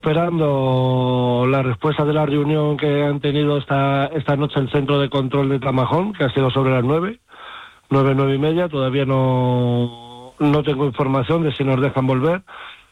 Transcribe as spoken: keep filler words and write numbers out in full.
esperando la respuesta de la reunión que han tenido esta esta noche el centro de control de Tramajón, que ha sido sobre las nueve, nueve, nueve y media. Todavía no, no tengo información de si nos dejan volver.